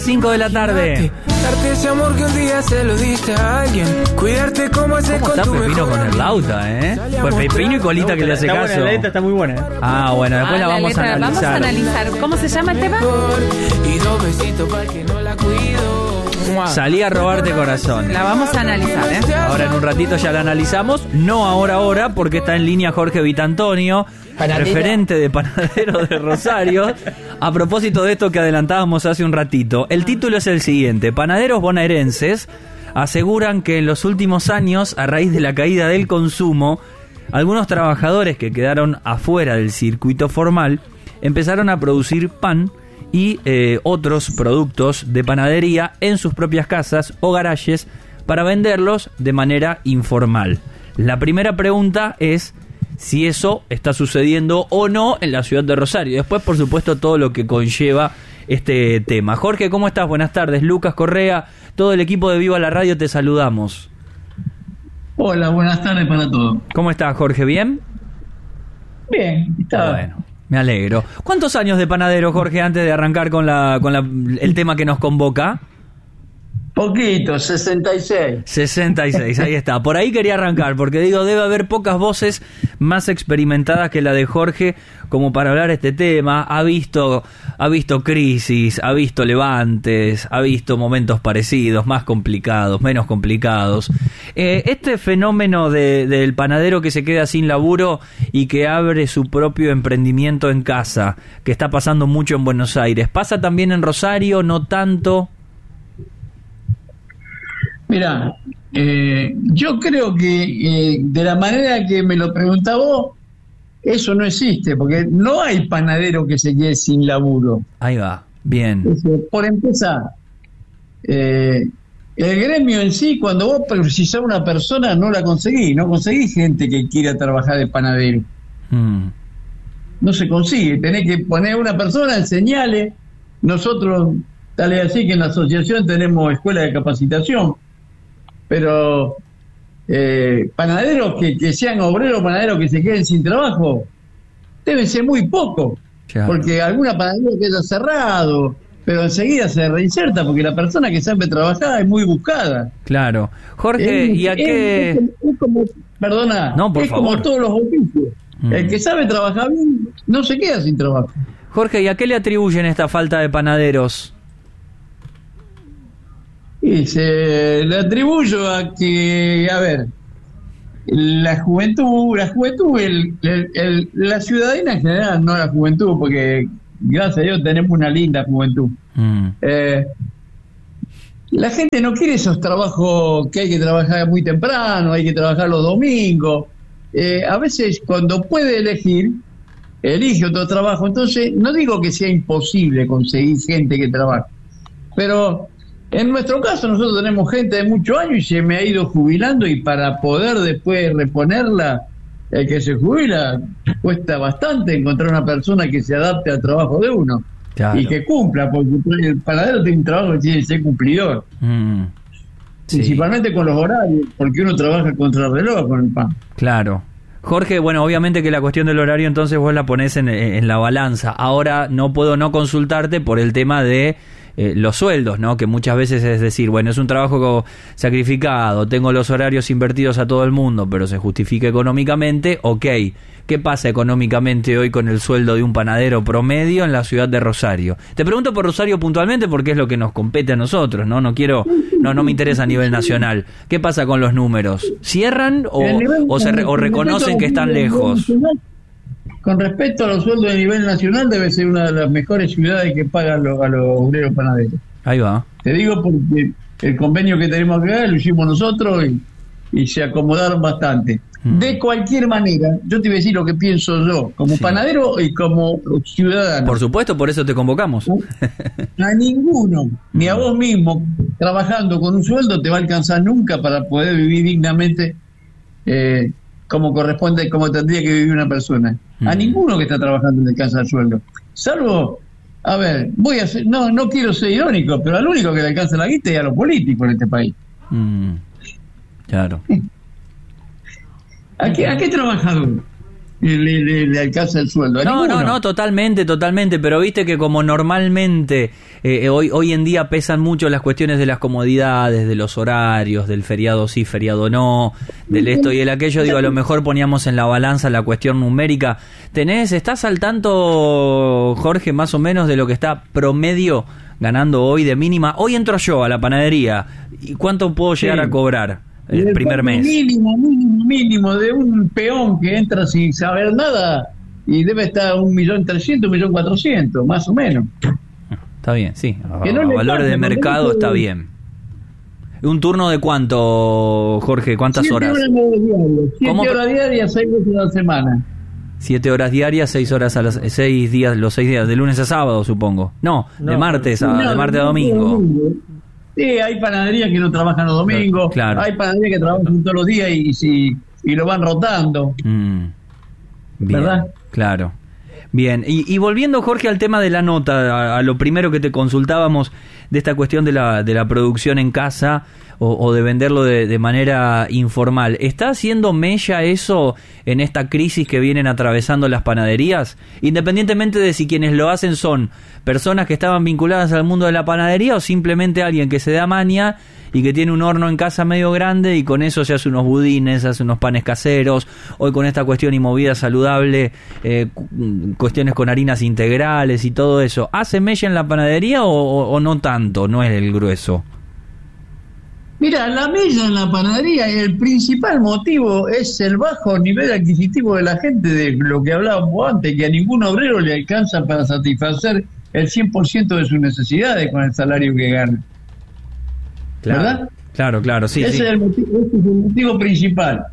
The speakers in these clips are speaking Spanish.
5 de la tarde. Darte ese amor que un día se lo diste a alguien. Cuidarte como haces con tu Pepino con el Lauta, Pues Pepino y Colita que le hace caso. La letra está muy buena, Ah, bueno, después la vamos a analizar. Vamos a analizar. ¿Cómo se llama el tema? Y 2 besitos para que no la cuido. Salí a robarte corazón. La vamos a analizar, Ahora en un ratito ya la analizamos. No ahora, porque está en línea Jorge Vitantonio, referente de Panadero de Rosario. A propósito de esto que adelantábamos hace un ratito, el título es el siguiente: panaderos bonaerenses aseguran que en los últimos años, a raíz de la caída del consumo, algunos trabajadores que quedaron afuera del circuito formal empezaron a producir pan y otros productos de panadería en sus propias casas o garajes para venderlos de manera informal. La primera pregunta es si eso está sucediendo o no en la ciudad de Rosario. Después, por supuesto, todo lo que conlleva este tema. Jorge, ¿cómo estás? Buenas tardes. Lucas Correa, todo el equipo de Viva la Radio, te saludamos. Hola, buenas tardes para todos. ¿Cómo estás, Jorge? ¿Bien? Bien, está. Bueno, me alegro. ¿Cuántos años de panadero, Jorge, antes de arrancar con el tema que nos convoca? Poquito, 66. 66, ahí está. Por ahí quería arrancar, porque digo, debe haber pocas voces más experimentadas que la de Jorge como para hablar este tema. Ha visto crisis, ha visto levantes, ha visto momentos parecidos, más complicados, menos complicados. Este fenómeno del panadero que se queda sin laburo y que abre su propio emprendimiento en casa, que está pasando mucho en Buenos Aires, ¿pasa también en Rosario? ¿No tanto? Mira, yo creo que de la manera que me lo preguntás vos, eso no existe, porque no hay panadero que se quede sin laburo. Ahí va, bien. Por empezar, el gremio en sí, cuando vos precisás una persona, no conseguís gente que quiera trabajar de panadero. No se consigue, tenés que poner una persona, enseñarle. Nosotros, tal es así que en la asociación tenemos escuela de capacitación, pero panaderos que sean obreros, panaderos que se queden sin trabajo, deben ser muy pocos, claro. Porque alguna panadería queda cerrado, pero enseguida se reinserta porque la persona que sabe trabajar es muy buscada. Claro. Jorge, ¿y a qué? Es como, perdona, no, por es favor. como todos los oficios. El que sabe trabajar bien no se queda sin trabajo. Jorge, ¿y a qué le atribuyen esta falta de panaderos? Y se le atribuyo a que, a ver, la juventud, la ciudadanía en general, no la juventud, porque gracias a Dios tenemos una linda juventud. La gente no quiere esos trabajos que hay que trabajar muy temprano, hay que trabajar los domingos. A veces cuando puede elegir, elige otro trabajo. Entonces, no digo que sea imposible conseguir gente que trabaje, pero en nuestro caso nosotros tenemos gente de muchos años y se me ha ido jubilando, y para poder después reponerla, el que se jubila, cuesta bastante encontrar una persona que se adapte al trabajo de uno. Claro. Y que cumpla, porque el panadero tiene un trabajo que tiene que ser cumplidor. Principalmente sí. Con los horarios, porque uno trabaja contra el reloj con el pan. Claro. Jorge, bueno, obviamente que la cuestión del horario entonces vos la ponés en la balanza. Ahora no puedo no consultarte por el tema de los sueldos, ¿no? Que muchas veces es decir, bueno, es un trabajo sacrificado, tengo los horarios invertidos a todo el mundo, pero se justifica económicamente, ok. ¿Qué pasa económicamente hoy con el sueldo de un panadero promedio en la ciudad de Rosario? Te pregunto por Rosario puntualmente porque es lo que nos compete a nosotros, ¿no? No me interesa a nivel nacional. ¿Qué pasa con los números? ¿Cierran o reconocen que están lejos? Con respecto a los sueldos de nivel nacional, debe ser una de las mejores ciudades que pagan a los obreros panaderos. Ahí va. Te digo porque el convenio que tenemos acá lo hicimos nosotros y se acomodaron bastante. De cualquier manera, yo te voy a decir lo que pienso yo, como panadero y como ciudadano. Por supuesto, por eso te convocamos. A ninguno, ni a vos mismo, trabajando con un sueldo, te va a alcanzar nunca para poder vivir dignamente como corresponde, como tendría que vivir una persona. A ninguno que está trabajando le alcanza el sueldo. Salvo, a ver, no quiero ser irónico, pero al único que le alcanza la guita es a los políticos en este país. Claro. ¿A qué trabajador le alcanza el sueldo. No, totalmente, pero viste que como normalmente hoy en día pesan mucho las cuestiones de las comodidades, de los horarios, del feriado sí, feriado no, del esto y el aquello, digo, a lo mejor poníamos en la balanza la cuestión numérica. ¿Estás al tanto, Jorge, más o menos de lo que está promedio ganando hoy de mínima? Hoy entro yo a la panadería, ¿y cuánto puedo llegar a cobrar el primer mes? Mínimo de un peón que entra sin saber nada y debe estar 1.300.000, 1.400.000, más o menos. Está bien, sí. A valores de mercado está bien. ¿Un turno de cuánto, Jorge? ¿Cuántas 7 horas? 7 horas diarias, 6 veces a la semana. 7 horas diarias, 6 horas a las 6 días, los 6 días, de lunes a sábado, supongo. No, de martes a domingo. Sí, hay panaderías que no trabajan los domingos, claro. Hay panaderías que trabajan todos los días y lo van rotando. Bien, ¿verdad? Claro. Bien, y volviendo, Jorge, al tema de la nota, a lo primero que te consultábamos de esta cuestión de la producción en casa o de venderlo de manera informal, ¿está haciendo mella eso en esta crisis que vienen atravesando las panaderías? Independientemente de si quienes lo hacen son personas que estaban vinculadas al mundo de la panadería o simplemente alguien que se da maña y que tiene un horno en casa medio grande y con eso se hace unos budines, se hace unos panes caseros, hoy con esta cuestión y movida saludable, cuestiones con harinas integrales y todo eso. ¿Hace mella en la panadería o no tanto? No es el grueso. Mira, la mella en la panadería, el principal motivo es el bajo nivel adquisitivo de la gente, de lo que hablábamos antes, que a ningún obrero le alcanza para satisfacer el 100% de sus necesidades con el salario que gana. Claro, ¿verdad? Claro, sí. Ese es el motivo principal.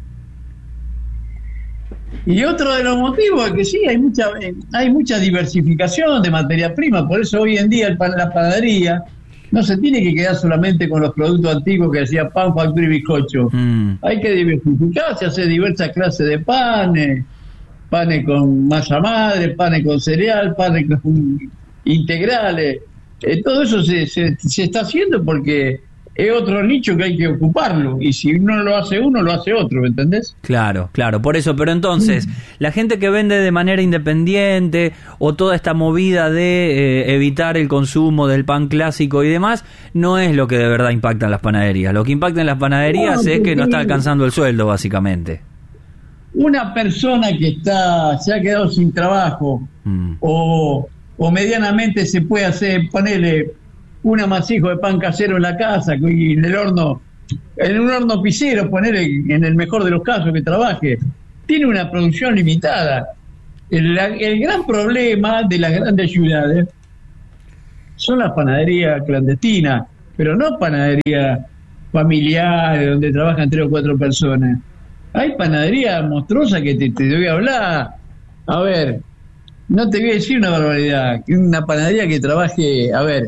Y otro de los motivos es que sí, hay mucha diversificación de materia prima, por eso hoy en día la panadería no se tiene que quedar solamente con los productos antiguos que decía pan, factura y bizcocho. Hay que diversificarse, hacer diversas clases de panes con masa madre, panes con cereal, panes con integrales. Todo eso se está haciendo porque es otro nicho que hay que ocuparlo, y si no lo hace uno, lo hace otro, ¿me entendés? Claro, por eso, pero entonces, la gente que vende de manera independiente, o toda esta movida de evitar el consumo del pan clásico y demás, no es lo que de verdad impacta en las panaderías. Lo que impacta en las panaderías es que no está alcanzando el sueldo, básicamente. Una persona que se ha quedado sin trabajo, o medianamente se puede hacer, ponerle un amasijo de pan casero en la casa y en un horno pisero, ponerle, en el mejor de los casos que trabaje, tiene una producción limitada. El gran problema de las grandes ciudades son las panaderías clandestinas, pero no panaderías familiares donde trabajan 3 o 4 personas. Hay panaderías monstruosas que te voy a hablar. A ver, no te voy a decir una barbaridad, una panadería que trabaje,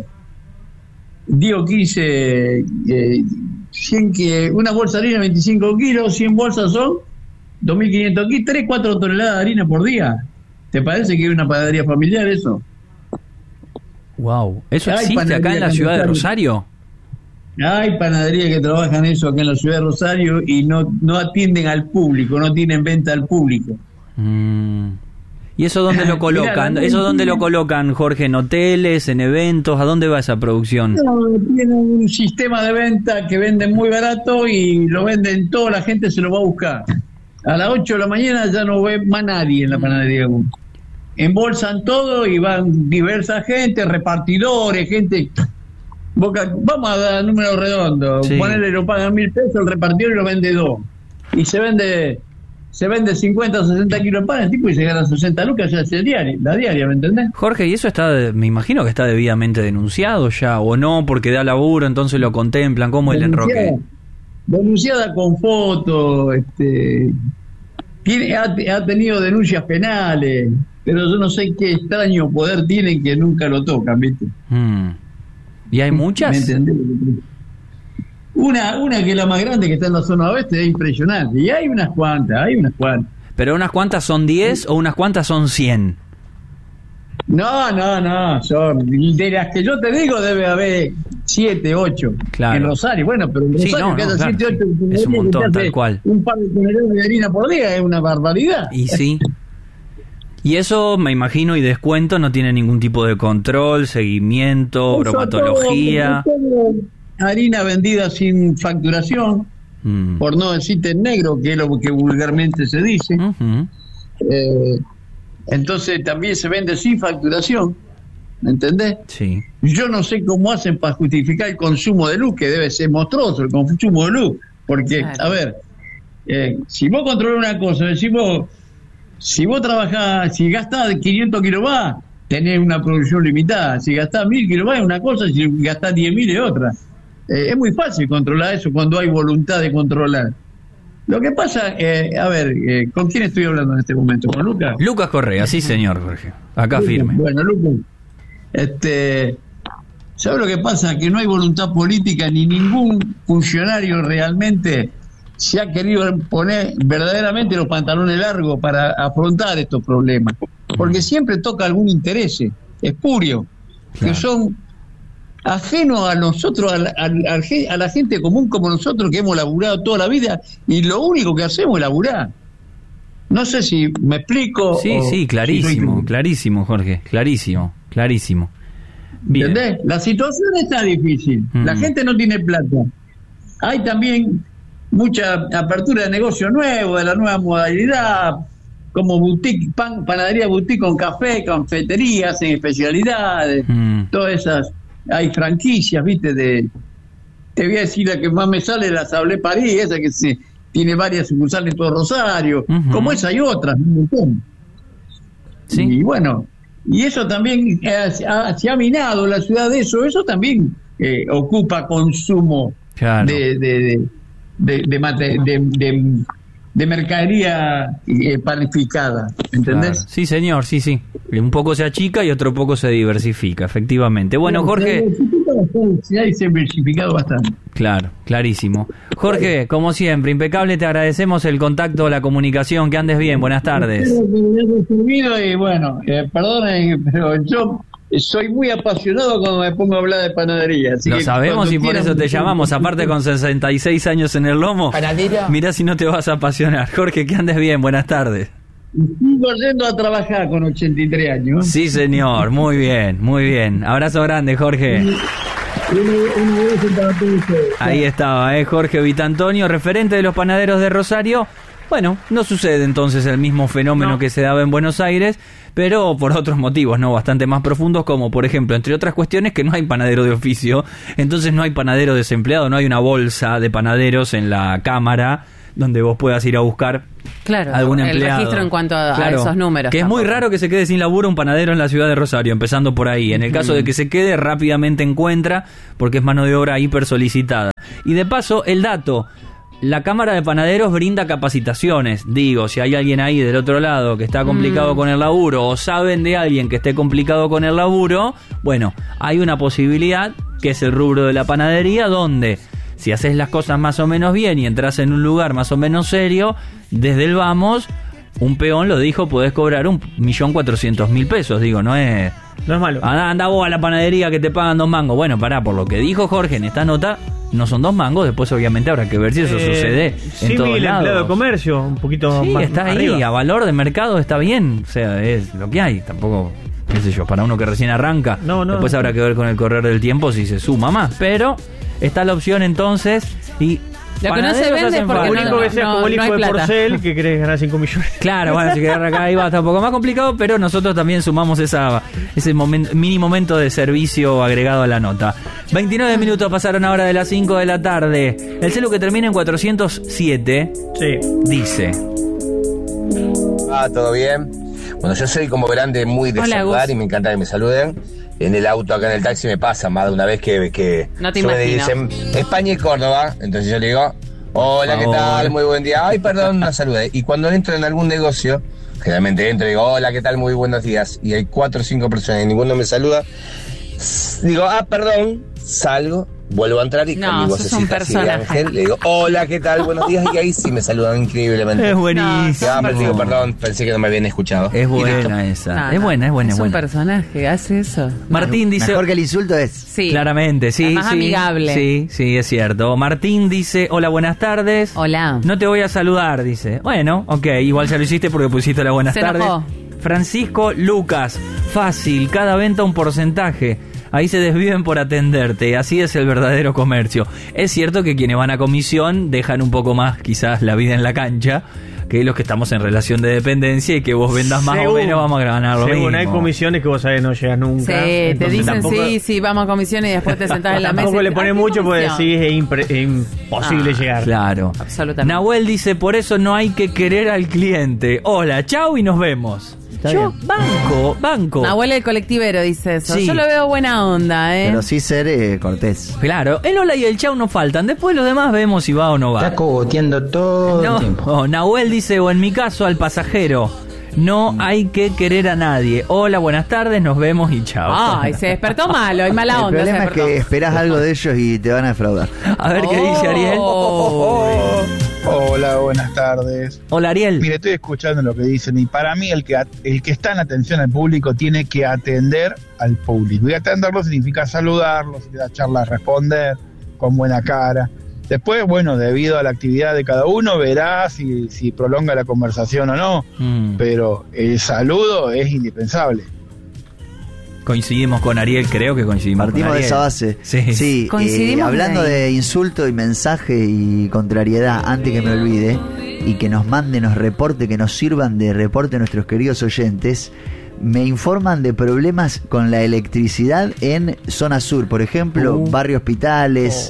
digo 15, 100 una bolsa de harina 25 kilos, 100 bolsas son 2.500 kilos, 3, 4 toneladas de harina por día. ¿Te parece que es una panadería familiar eso? Wow, ¿eso existe acá en la ciudad de Rosario? Hay panaderías que trabajan eso acá en la ciudad de Rosario y no atienden al público, no tienen venta al público. ¿Y eso dónde lo colocan? Mirá, ¿eso dónde lo colocan, Jorge? ¿En hoteles, en eventos? ¿A dónde va esa producción? Tienen un sistema de venta que venden muy barato y lo venden todo, la gente se lo va a buscar. A las 8 de la mañana ya no ve más nadie en la panadería. Embolsan todo y van diversa gente, repartidores, gente... vamos a dar números redondos. Sí. Ponerle, lo pagan 1.000 pesos, el repartidor y lo vende 2. Y se vende 50 o 60 kilos de pan, el tipo, y se gana 60 lucas, ya hace la diaria, ¿me entendés? Jorge, ¿y eso me imagino que está debidamente denunciado ya, o no, porque da laburo, entonces lo contemplan? ¿Cómo es el enroque? Denunciada con fotos, ha tenido denuncias penales, pero yo no sé qué extraño poder tienen que nunca lo tocan, ¿viste? ¿Y hay muchas? ¿Me entendés? Una que es la más grande, que está en la zona oeste, es impresionante. Y hay unas cuantas. ¿Pero unas cuantas son 10 o unas cuantas son 100? No. Son, de las que yo te digo, debe haber 7, 8 Claro. en Rosario. Bueno, pero en Rosario Sí, no, que haya claro, 7, 8 es un montón, tal cual. Un par de toneladas de harina por día es una barbaridad. Y sí. Y eso, me imagino, y descuento, no tiene ningún tipo de control, seguimiento, Eso bromatología. todo harina vendida sin facturación, por no decirte en negro, que es lo que vulgarmente se dice. Ujú. Entonces también se vende sin facturación, ¿me entendés? Sí. Yo no sé cómo hacen para justificar el consumo de luz, que debe ser monstruoso el consumo de luz, porque, Claro. a ver, si vos controlas una cosa, decimos, si vos trabajás, si gastás 500 kilovatios, tenés una producción limitada, si gastás 1000 kilovatios es una cosa, si gastás 10.000 es otra. Es muy fácil controlar eso cuando hay voluntad de controlar. Lo que pasa, a ver, ¿con quién estoy hablando en este momento? ¿Con Lucas? Lucas Correa, sí señor, Jorge. Acá firme. Bueno, Lucas, ¿sabes lo que pasa? Que no hay voluntad política, ni ningún funcionario realmente se ha querido poner verdaderamente los pantalones largos para afrontar estos problemas. Porque siempre toca algún interés espurio, Claro. que son ajenos a nosotros, a la gente común como nosotros, que hemos laburado toda la vida y lo único que hacemos es laburar. No sé si me explico. Sí, sí, clarísimo, clarísimo, Jorge, clarísimo. Bien. ¿Entendés? La situación está difícil. La gente no tiene plata. Hay también mucha apertura de negocio nuevo, de la nueva modalidad, como boutique, panadería boutique con café, confeiterías en especialidades, todas esas. Hay franquicias, viste, te voy a decir la que más me sale, la Sablé París, esa que tiene varias sucursales en todo Rosario, como esa hay otras, un montón. Sí. Y bueno, y eso también se ha minado la ciudad de eso también ocupa consumo Claro. de mercadería panificada, ¿entendés? Claro. Sí, señor, sí. Un poco se achica y otro poco se diversifica, efectivamente. Bueno, Jorge. Se ha diversificado bastante. Claro, clarísimo. Jorge, como siempre, impecable, te agradecemos el contacto, la comunicación, que andes bien, buenas tardes. Espero que me haya servido y bueno, perdonen, pero yo soy muy apasionado cuando me pongo a hablar de panadería. Así Lo que sabemos y por quieran, eso te llamamos, aparte con 66 años en el lomo. ¿Panadero? Mirá si no te vas a apasionar. Jorge, que andes bien, buenas tardes. sigo yendo a trabajar con 83 años. Sí, señor, muy bien. Abrazo grande, Jorge. Un beso para todos ustedes. Ahí estaba, Jorge Vitantonio, referente de los panaderos de Rosario. Bueno, no sucede entonces el mismo fenómeno que se daba en Buenos Aires, pero por otros motivos, ¿no? Bastante más profundos, como por ejemplo, entre otras cuestiones, que no hay panadero de oficio, entonces no hay panadero desempleado, no hay una bolsa de panaderos en la cámara donde vos puedas ir a buscar algún empleado. El registro en cuanto a esos números. Que tampoco. es muy raro que se quede sin laburo un panadero en la ciudad de Rosario, empezando por ahí. En el caso de que se quede, rápidamente encuentra, porque es mano de obra hiper solicitada. Y de paso, el dato: la Cámara de Panaderos brinda capacitaciones. Digo, si hay alguien ahí del otro lado que está complicado con el laburo, o saben de alguien que esté complicado con el laburo, bueno, hay una posibilidad, que es el rubro de la panadería, donde si haces las cosas más o menos bien y entras en un lugar más o menos serio, desde el vamos, un peón lo dijo, podés cobrar 1.400.000 pesos. Digo, no es malo. Anda vos a la panadería que te pagan 2 mangos. Bueno, pará, por lo que dijo Jorge en esta nota, no son 2 mangos. Después obviamente habrá que ver si eso sucede en todos el lados. empleado de comercio, un poquito Sí, más está ahí, arriba. a valor de mercado está bien. O sea, es lo que hay. Tampoco, qué sé yo, para uno que recién arranca. Después habrá que ver con el correr del tiempo si se suma más. Pero está la opción entonces. Y lo que no se vende es porque lo único que sea como el hijo de Porcel, que querés ganar 5 millones. Claro, bueno, si querés acá ahí va a estar un poco más complicado, pero nosotros también sumamos ese mini momento de servicio agregado a la nota. 29 minutos pasaron ahora de las 5 de la tarde. El celu que termina en 407 dice: ¿todo bien? Bueno, yo soy como grande muy de Hola, saludar Gus. y me encanta que me saluden. En el auto, acá en el taxi, me pasa más de una vez que No te me imagino. dicen España y Córdoba, entonces yo le digo, hola, ¿qué tal? Muy buen día. Ay, perdón, no saludé. Y cuando entro en algún negocio, generalmente entro y digo, hola, ¿qué tal? Muy buenos días. Y hay 4 o 5 personas y ninguno me saluda. Digo, perdón, salgo vuelvo a entrar y con mi vocecita así de ángel le digo, hola, ¿qué tal? Buenos días. Y ahí sí me saludan increíblemente. Es buenísimo. Digo, perdón, pensé que no me habían escuchado. Es buena esa. Es buena. Es un personaje, hace eso. Martín dice... Mejor que el insulto es... Sí. Claramente, sí. Más amigable. Sí, es cierto. Martín dice, hola, buenas tardes. Hola. No te voy a saludar, dice. Bueno, ok, igual ya lo hiciste porque pusiste la buenas tardes. Enojó. Francisco Lucas, fácil, cada venta un porcentaje. Ahí se desviven por atenderte, así es el verdadero comercio. Es cierto que quienes van a comisión dejan un poco más quizás la vida en la cancha que los que estamos en relación de dependencia y que vos vendas más o menos vamos a ganar lo mismo. Hay comisiones que vos sabés no llegas nunca. Sí, te dicen sí, vamos a comisión y después te sentás en la mesa. Tampoco le pones mucho porque decís es imposible llegar. Claro. Absolutamente. Nahuel dice, por eso no hay que querer al cliente. Hola, chau y nos vemos. Yo banco. Nahuel el colectivero dice eso. Sí. Yo lo veo buena onda, Pero sí ser cortés. Claro, el hola y el chau no faltan. Después los demás vemos si va o no va. Está cogoteando todo el tiempo. No, Nahuel dice, o en mi caso, al pasajero. No hay que querer a nadie. Hola, buenas tardes, nos vemos y chao. Ay, se despertó malo, hay mala onda. El problema es que esperás algo de ellos y te van a defraudar. A ver qué dice Ariel. Hola, buenas tardes. Hola, Ariel. Mire, estoy escuchando lo que dicen y para mí el que está en atención al público tiene que atender al público. Y atenderlo significa saludarlo, significa charlar, responder con buena cara. Después, bueno, debido a la actividad de cada uno, verá si prolonga la conversación o no. Pero el saludo es indispensable. Coincidimos con Ariel, creo que coincidimos Partimos con Ariel. de esa base. Sí. Coincidimos hablando ahí. de insulto y mensaje y contrariedad, antes que me olvide, y que nos mande, nos reporte, que nos sirvan de reporte nuestros queridos oyentes, me informan de problemas con la electricidad en zona sur, por ejemplo, barrio Hospitales,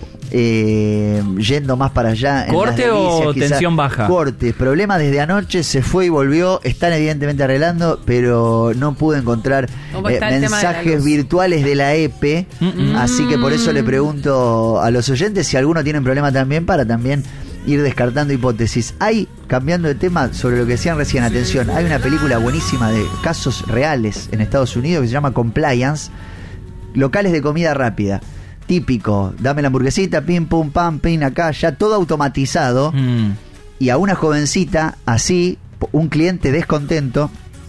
yendo más para allá. ¿Corte o tensión baja? Corte, problema desde anoche, se fue y volvió, están evidentemente arreglando, pero no pude encontrar mensajes virtuales de la EPE, así que por eso le pregunto a los oyentes si alguno tiene problema también, para también ir descartando hipótesis. Hay, cambiando de tema sobre lo que decían recién, atención, hay una película buenísima de casos reales en Estados Unidos que se llama Compliance, locales de comida rápida. Típico, dame la hamburguesita, pim, pum, pam, pin, acá, ya todo automatizado. Y a una jovencita, así, un cliente descontento,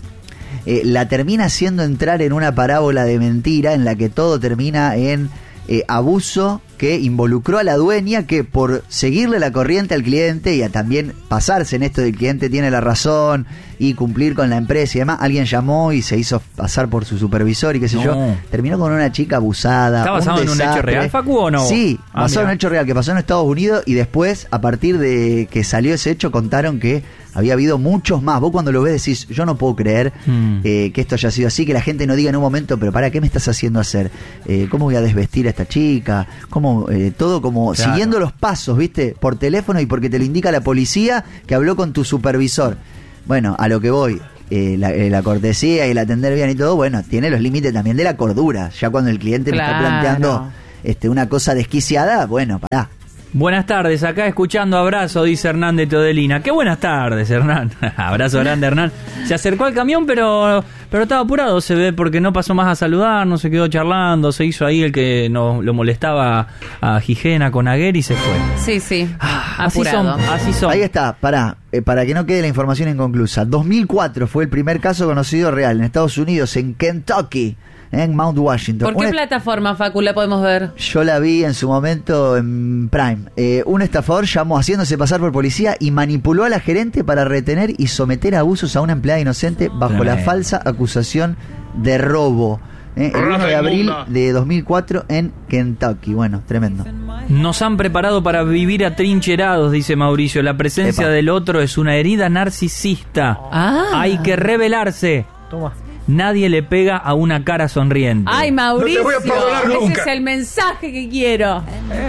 la termina haciendo entrar en una parábola de mentira en la que todo termina en abuso que involucró a la dueña, que por seguirle la corriente al cliente y a también pasarse en esto del cliente tiene la razón y cumplir con la empresa y demás, alguien llamó y se hizo pasar por su supervisor y qué sé yo, terminó con una chica abusada. ¿Está basado en un hecho real, Facu, o no? Sí, basado en un hecho real que pasó en Estados Unidos, y después, a partir de que salió ese hecho, contaron que había habido muchos más. Vos cuando lo ves decís, yo no puedo creer que esto haya sido así, que la gente no diga en un momento, pero ¿para qué me estás haciendo hacer? ¿Cómo voy a desvestir a esta chica? ¿Cómo? Todo como siguiendo los pasos, ¿viste? Por teléfono y porque te lo indica la policía que habló con tu supervisor. Bueno, a lo que voy, la cortesía y el atender bien y todo, bueno, tiene los límites también de la cordura. Ya cuando el cliente me está planteando una cosa desquiciada, bueno, pará. Buenas tardes, acá escuchando abrazo, dice Hernán de Todelina. Qué buenas tardes, Hernán. Abrazo grande, Hernán. Se acercó al camión, pero estaba apurado, se ve, porque no pasó más a saludar, no se quedó charlando, se hizo ahí el que lo molestaba a Gijena con Aguer y se fue. Sí, apurado. Así son. Ahí está, para que no quede la información inconclusa. 2004 fue el primer caso conocido real en Estados Unidos, en Kentucky, en Mount Washington. ¿Por qué plataforma, Facu, la podemos ver? Yo la vi en su momento en Prime. Un estafador llamó haciéndose pasar por policía y manipuló a la gerente para retener y someter a abusos a una empleada inocente bajo la falsa acusación de robo. El 1 de abril de 2004 en Kentucky. Bueno, tremendo. Nos han preparado para vivir atrincherados, dice Mauricio. La presencia del otro es una herida narcisista. Hay que rebelarse. Toma. Nadie le pega a una cara sonriente. Ay, Mauricio, no te voy a perdonar nunca. Ese es el mensaje que quiero.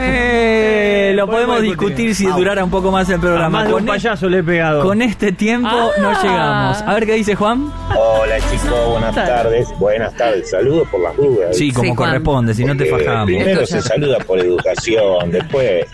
Lo podemos discutir si durara un poco más el programa. Más de un payaso le he pegado. Con este tiempo no llegamos. A ver qué dice Juan. Hola chicos, buenas tardes. Buenas tardes, saludos por las dudas. Sí, como corresponde, si no te fajamos. Primero se saluda por educación, después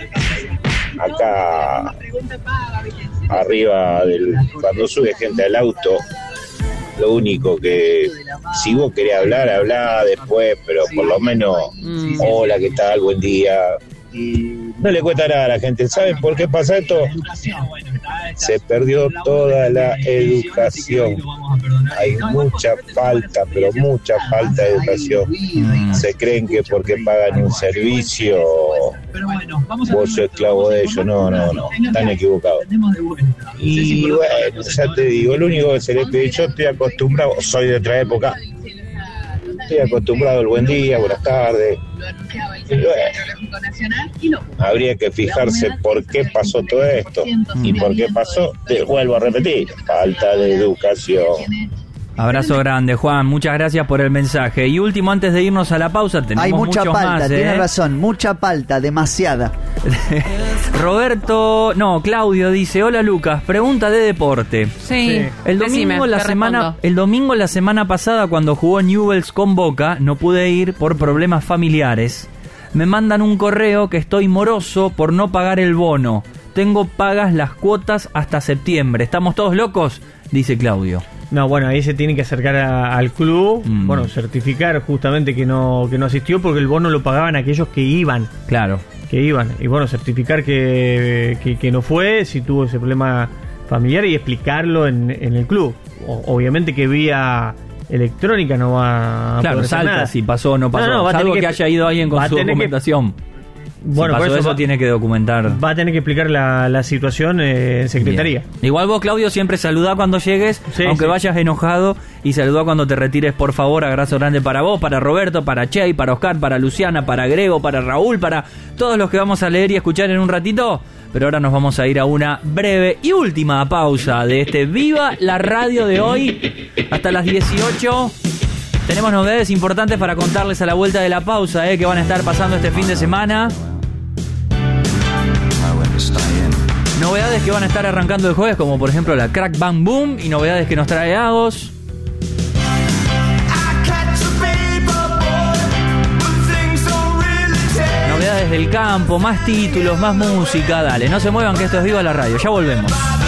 acá arriba cuando sube gente al auto, Lo único que, si vos querés hablar, hablá después, pero por lo menos, hola, ¿qué tal? Buen día. No le cuesta nada a la gente. ¿Saben por qué pasa esto? Se perdió toda la educación. Hay mucha falta, pero mucha falta de educación. Se creen que porque pagan un servicio vos sos esclavo de ellos. No, están equivocados. Y bueno, ya te digo, lo único que se le pide, yo estoy acostumbrado, soy de otra época, estoy acostumbrado al buen día, buenas tardes. Y bueno, habría que fijarse por qué pasó todo esto. Y por qué pasó, te vuelvo a repetir, falta de educación. Abrazo grande, Juan, muchas gracias por el mensaje. Y último, antes de irnos a la pausa, tenemos hay mucha palta, más, tiene razón, mucha palta, demasiada. Claudio dice, hola Lucas, pregunta de deporte. Sí. El domingo la semana pasada, cuando jugó Newell's con Boca, no pude ir por problemas familiares. Me mandan un correo que estoy moroso por no pagar el bono. Tengo pagas las cuotas hasta septiembre. ¿Estamos todos locos? Dice Claudio. No, bueno, ahí se tiene que acercar al club, bueno, certificar justamente que no asistió, porque el bono lo pagaban aquellos que iban. Claro. Que iban. Y bueno, certificar que no fue, si tuvo ese problema familiar, y explicarlo en el club. Obviamente que vía electrónica no va a poder salta nada. Si pasó o no pasó. No, salvo que haya ido alguien con su documentación. Bueno, si pasó eso tiene que documentar. Va a tener que explicar la situación en secretaría. Bien. Igual vos, Claudio, siempre saludá cuando llegues, aunque vayas enojado, y saludá cuando te retires, por favor. Abrazo grande para vos, para Roberto, para Che, para Oscar, para Luciana, para Grego, para Raúl, para todos los que vamos a leer y escuchar en un ratito. Pero ahora nos vamos a ir a una breve y última pausa de este Viva la Radio de hoy. Hasta las 18. Tenemos novedades importantes para contarles a la vuelta de la pausa, que van a estar pasando este fin de semana. Novedades que van a estar arrancando el jueves, como por ejemplo la Crack Bang Boom, y novedades que nos trae Agos. Novedades del campo, más títulos, más música. Dale, no se muevan que esto es Viva la Radio. Ya volvemos.